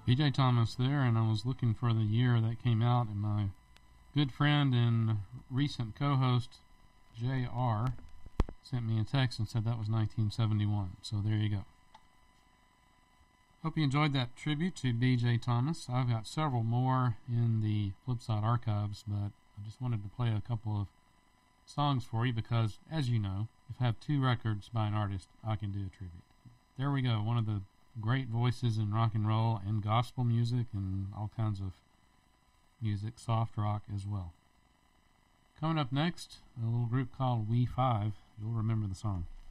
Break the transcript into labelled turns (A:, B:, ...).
A: B.J. Thomas there, and I was looking for the year that came out, and my good friend and recent co-host, J.R., sent me a text and said that was 1971. So there you go. Hope you enjoyed that tribute to B.J. Thomas. I've got several more in the Flipside archives, but I just wanted to play a couple of songs for you because, as you know, if I have two records by an artist, I can do a tribute. There we go, one of the great voices in rock and roll and gospel music and all kinds of music, soft rock as well. Coming up next, a little group called We Five. You'll remember the song.